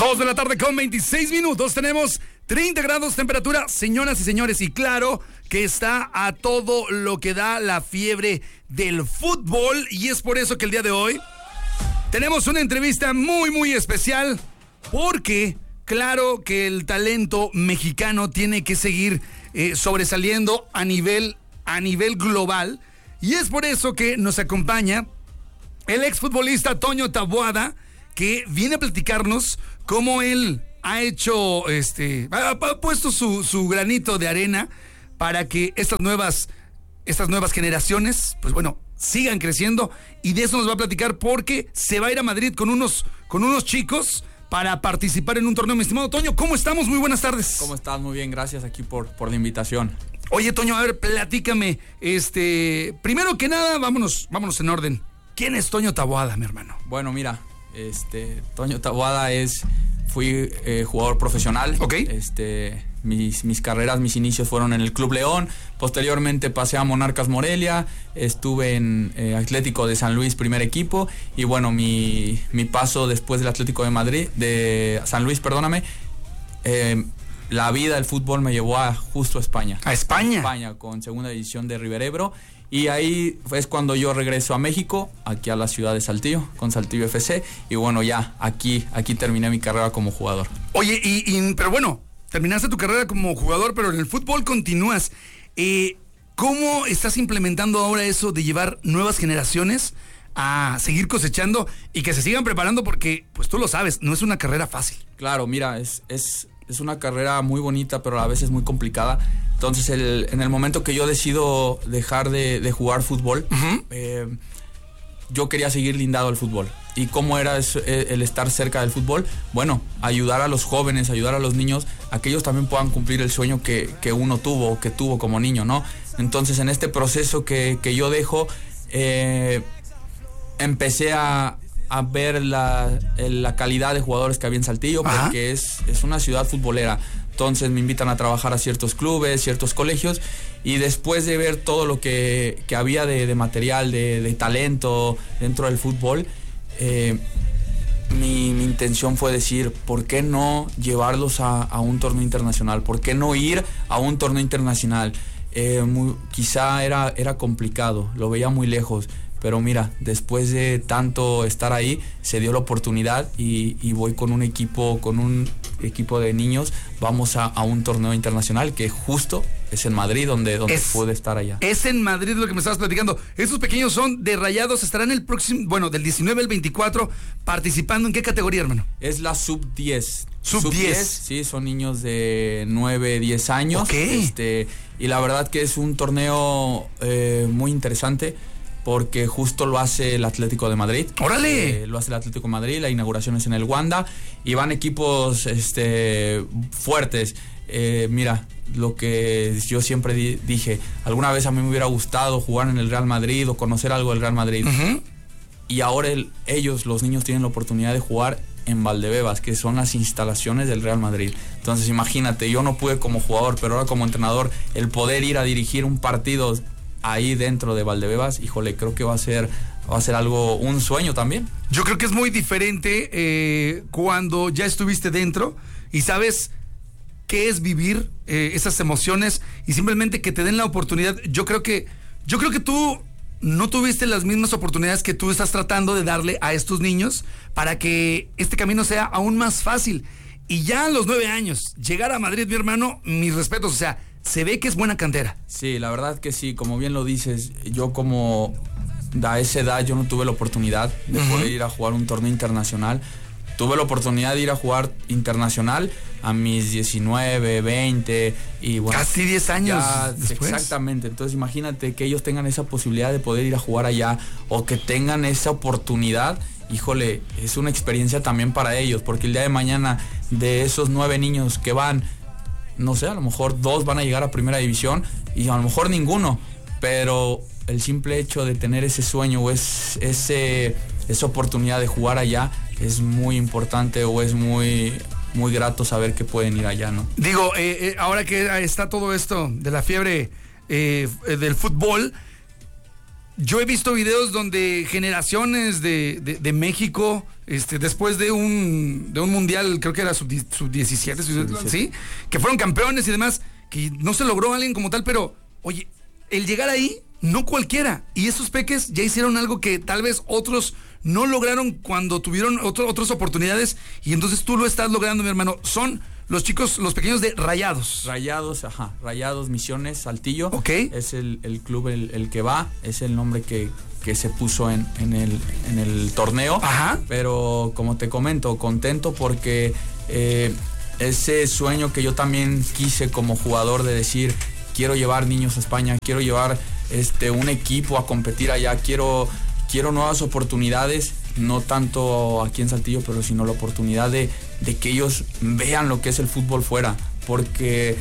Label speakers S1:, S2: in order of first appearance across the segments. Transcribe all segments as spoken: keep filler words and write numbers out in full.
S1: dos de la tarde con veintiséis minutos. Tenemos treinta grados temperatura, señoras y señores. Y claro que está a todo lo que da la fiebre del fútbol. Y es por eso que el día de hoy tenemos una entrevista muy, muy especial. Porque claro que el talento mexicano tiene que seguir eh, sobresaliendo a nivel, a nivel global. Y es por eso que nos acompaña el exfutbolista Toño Taboada, que viene a platicarnos cómo él ha hecho, este, ha, ha puesto su, su granito de arena para que estas nuevas, estas nuevas generaciones, pues bueno, sigan creciendo. Y de eso nos va a platicar porque se va a ir a Madrid con unos, con unos chicos para participar en un torneo. Mi estimado Toño, ¿cómo estamos? Muy buenas tardes.
S2: ¿Cómo estás? Muy bien, gracias aquí por, por la invitación.
S1: Oye, Toño, a ver, platícame, este, primero que nada, vámonos, vámonos en orden. ¿Quién es Toño Taboada, mi hermano?
S2: Bueno, mira, este, Toño Taboada es, fui eh, jugador profesional.
S1: Ok.
S2: Este, mis, mis carreras, mis inicios fueron en el Club León. Posteriormente pasé a Monarcas Morelia. Estuve en eh, Atlético de San Luis, primer equipo. Y bueno, mi, mi paso después del Atlético de Madrid, de San Luis, perdóname. Eh, la vida del fútbol me llevó a justo a España.
S1: ¿A España?
S2: A España, con segunda división de River Ebro. Y ahí es cuando yo regreso a México, aquí a la ciudad de Saltillo, con Saltillo F C. Y bueno, ya, aquí, aquí terminé mi carrera como jugador.
S1: Oye, y, y pero bueno, terminaste tu carrera como jugador, pero en el fútbol continúas. Eh, ¿Cómo estás implementando ahora eso de llevar nuevas generaciones a seguir cosechando y que se sigan preparando? Porque, pues tú lo sabes, no es una carrera fácil.
S2: Claro, mira, es, es, es una carrera muy bonita, pero a veces muy complicada. Entonces, el, en el momento que yo decido dejar de, de jugar fútbol, uh-huh. eh, yo quería seguir lindado al fútbol. ¿Y cómo era eso, el estar cerca del fútbol? Bueno, ayudar a los jóvenes, ayudar a los niños, a que ellos también puedan cumplir el sueño que, que uno tuvo, o que tuvo como niño, ¿no? Entonces, en este proceso que, que yo dejo, eh, empecé a, a ver la, la calidad de jugadores que había en Saltillo, porque es, es una ciudad futbolera. Entonces me invitan a trabajar a ciertos clubes, ciertos colegios, y después de ver todo lo que, que había de, de material, de, de talento dentro del fútbol, eh, mi, mi intención fue decir, ¿por qué no llevarlos a, a un torneo internacional? ¿Por qué no ir a un torneo internacional? Eh, muy, quizá era, era complicado, lo veía muy lejos. Pero mira, después de tanto estar ahí, se dio la oportunidad y, y voy con un equipo, con un equipo de niños, vamos a, a un torneo internacional que justo es en Madrid, donde, donde es, pude estar allá.
S1: Es en Madrid lo que me estabas platicando. Estos pequeños son de Rayados, estarán el próximo, bueno, del diecinueve al veinticuatro, participando. ¿En qué categoría, hermano?
S2: Es la sub diez.
S1: Sub diez.
S2: Sí, son niños de nueve, diez años.
S1: Ok.
S2: Este, y la verdad que es un torneo eh, muy interesante, porque justo lo hace el Atlético de Madrid.
S1: ¡Órale!
S2: Eh, lo hace el Atlético de Madrid, la inauguración es en el Wanda, y van equipos este, fuertes. Eh, mira, lo que yo siempre di- dije, alguna vez a mí me hubiera gustado jugar en el Real Madrid o conocer algo del Real Madrid. Uh-huh. Y ahora el, ellos, los niños, tienen la oportunidad de jugar en Valdebebas, que son las instalaciones del Real Madrid. Entonces imagínate, yo no pude como jugador, pero ahora como entrenador, el poder ir a dirigir un partido ahí dentro de Valdebebas, híjole, creo que va a ser va a ser algo, un sueño también.
S1: Yo creo que es muy diferente eh, cuando ya estuviste dentro y sabes qué es vivir eh, esas emociones y simplemente que te den la oportunidad. Yo creo que yo creo que tú no tuviste las mismas oportunidades que tú estás tratando de darle a estos niños para que este camino sea aún más fácil. Y ya a los nueve años, llegar a Madrid, mi hermano, mis respetos, o sea, se ve que es buena cantera.
S2: Sí, la verdad que sí, como bien lo dices, yo como a esa edad yo no tuve la oportunidad de uh-huh. poder ir a jugar un torneo internacional. Tuve la oportunidad de ir a jugar internacional a mis diecinueve, veinte y bueno.
S1: Casi diez años
S2: ya,
S1: después.
S2: Exactamente, entonces imagínate que ellos tengan esa posibilidad de poder ir a jugar allá o que tengan esa oportunidad. Híjole, es una experiencia también para ellos, porque el día de mañana de esos nueve niños que van, no sé, a lo mejor dos van a llegar a primera división y a lo mejor ninguno, pero el simple hecho de tener ese sueño o es, ese, esa oportunidad de jugar allá es muy importante o es muy, muy grato saber que pueden ir allá, ¿no?
S1: Digo, eh, eh, ahora que está todo esto de la fiebre eh, del fútbol, yo he visto videos donde generaciones de, de, de México este, después de un, de un mundial, creo que era sub diecisiete, ¿sí? Que fueron campeones y demás, que no se logró alguien como tal, pero, oye, el llegar ahí, no cualquiera. Y esos peques ya hicieron algo que tal vez otros no lograron cuando tuvieron otro, otras oportunidades, y entonces tú lo estás logrando, mi hermano. Son los chicos, los pequeños de Rayados.
S2: Rayados, ajá, Rayados Misiones Saltillo.
S1: Ok.
S2: Es el, el club el, el que va, es el nombre que, que se puso en, en, el, en el torneo.
S1: Ajá.
S2: Pero como te comento, contento porque eh, ese sueño que yo también quise como jugador de decir, quiero llevar niños a España, quiero llevar este, un equipo a competir allá, quiero, quiero nuevas oportunidades, no tanto aquí en Saltillo, pero sino la oportunidad de, de que ellos vean lo que es el fútbol fuera, porque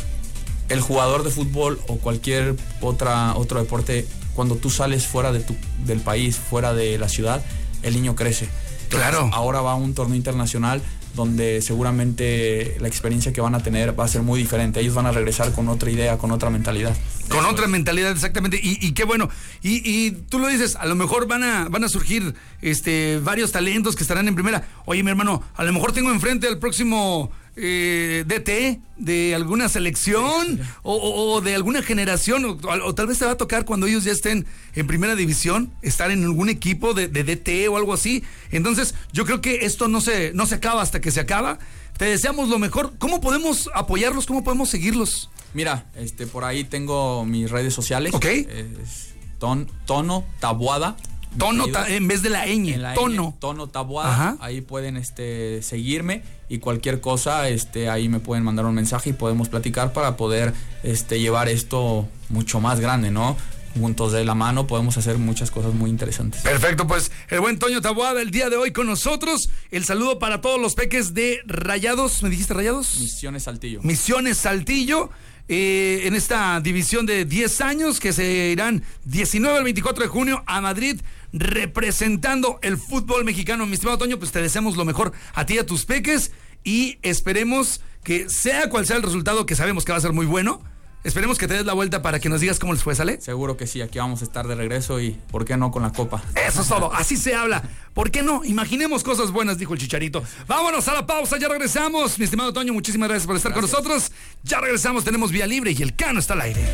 S2: el jugador de fútbol o cualquier otra, otro deporte, cuando tú sales fuera de tu, del país, fuera de la ciudad, el niño crece. Entonces,
S1: claro.
S2: Ahora va a un torneo internacional donde seguramente la experiencia que van a tener va a ser muy diferente. Ellos van a regresar con otra idea, con otra mentalidad.
S1: Con Eso otra es. mentalidad, exactamente. Y, y qué bueno. Y, y tú lo dices, a lo mejor van a, van a surgir este, varios talentos que estarán en primera. Oye, mi hermano, a lo mejor tengo enfrente al próximo eh, D T de alguna selección o, o, o de alguna generación, o, o tal vez te va a tocar cuando ellos ya estén en primera división, estar en algún equipo de, de D T o algo así. Entonces, yo creo que esto no se, no se acaba hasta que se acaba. Te deseamos lo mejor. ¿Cómo podemos apoyarlos? ¿Cómo podemos seguirlos?
S2: Mira, este, por ahí tengo mis redes sociales.
S1: Ok.
S2: Es ton, tono Taboada.
S1: Tono ta, en vez de la ñ.
S2: La
S1: tono.
S2: ñ, tono Taboada.
S1: Ajá.
S2: Ahí pueden este, seguirme y cualquier cosa, este, ahí me pueden mandar un mensaje y podemos platicar para poder este, llevar esto mucho más grande, ¿no? Juntos de la mano podemos hacer muchas cosas muy interesantes.
S1: Perfecto, pues el buen Toño Taboada el día de hoy con nosotros. El saludo para todos los peques de Rayados. ¿Me dijiste Rayados?
S2: Misiones Saltillo.
S1: Misiones Saltillo. Eh, en esta división de diez años que se irán diecinueve al veinticuatro de junio a Madrid representando el fútbol mexicano. Mi estimado Toño, pues te deseamos lo mejor a ti y a tus peques y esperemos que sea cual sea el resultado, que sabemos que va a ser muy bueno, esperemos que te des la vuelta para que nos digas cómo les fue, ¿sale?
S2: Seguro que sí, aquí vamos a estar de regreso y ¿por qué no con la copa?
S1: Eso es todo, así se habla. ¿Por qué no? Imaginemos cosas buenas, dijo el Chicharito. Vámonos a la pausa, ya regresamos. Mi estimado Toño, muchísimas gracias por estar gracias. con nosotros. Ya regresamos, tenemos vía libre y el Cano está al aire.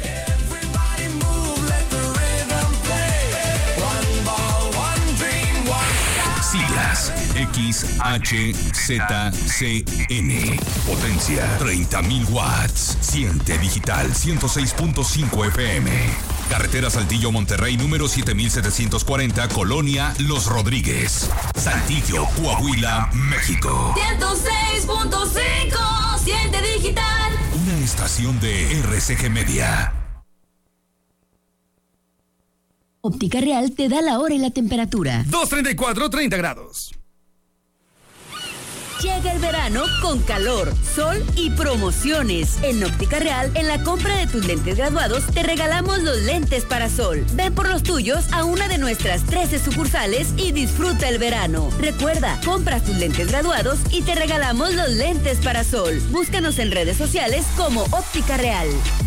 S3: Siglas X H Z C N. Potencia treinta mil watts. Siente digital ciento seis punto cinco F M. Carretera Saltillo Monterrey número siete mil setecientos cuarenta, Colonia Los Rodríguez. Saltillo, Coahuila, México.
S4: ciento seis punto cinco. Siente digital.
S3: Una estación de R C G Media.
S5: Óptica Real te da la hora y la temperatura.
S1: dos treinta y cuatro, treinta grados.
S5: Llega el verano con calor, sol y promociones. En Óptica Real, en la compra de tus lentes graduados, te regalamos los lentes para sol. Ven por los tuyos a una de nuestras trece sucursales y disfruta el verano. Recuerda, compra tus lentes graduados y te regalamos los lentes para sol. Búscanos en redes sociales como Óptica Real.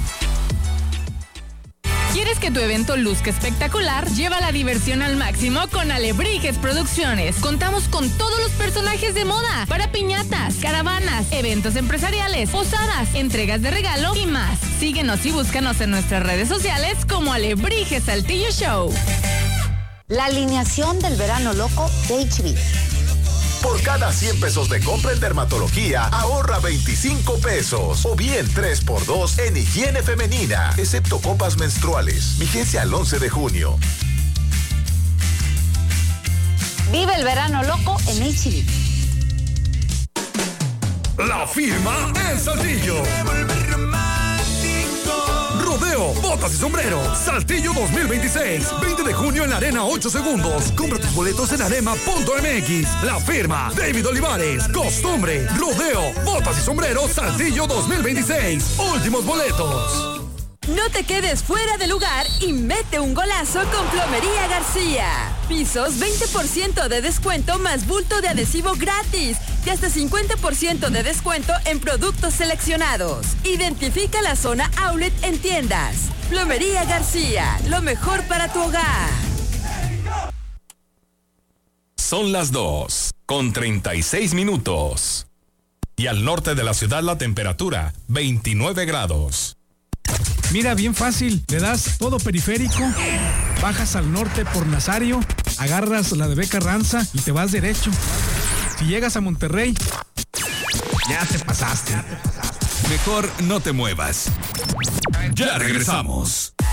S6: ¿Quieres que tu evento luzca espectacular? Lleva la diversión al máximo con Alebrijes Producciones. Contamos con todos los personajes de moda para piñatas, caravanas, eventos empresariales, posadas, entregas de regalo y más. Síguenos y búscanos en nuestras redes sociales como Alebrijes Saltillo Show.
S7: La alineación del verano loco de H B.
S8: Por cada cien pesos de compra en dermatología, ahorra veinticinco pesos. O bien tres por dos en higiene femenina, excepto copas menstruales. Vigencia al once de junio.
S7: Vive el verano loco en H B.
S1: La firma en Saltillo. Rodeo, botas y sombrero. Saltillo dos mil veintiséis. veinte de junio en la Arena ocho segundos. Compra tus boletos en arema punto m x. La firma, David Olivares. Costumbre, rodeo, botas y sombrero. Saltillo dos mil veintiséis. Últimos boletos.
S9: No te quedes fuera de lugar y mete un golazo con Plomería García. Pisos, veinte por ciento de descuento más bulto de adhesivo gratis y hasta cincuenta por ciento de descuento en productos seleccionados. Identifica la zona outlet en tiendas. Plomería García, lo mejor para tu hogar.
S3: Son las dos. con treinta y seis minutos. Y al norte de la ciudad la temperatura, veintinueve grados.
S10: Mira, bien fácil, le das todo periférico, bajas al norte por Nazario, agarras la de B. Carranza y te vas derecho. Si llegas a Monterrey, ya te pasaste.
S3: Mejor no te muevas. Ya regresamos.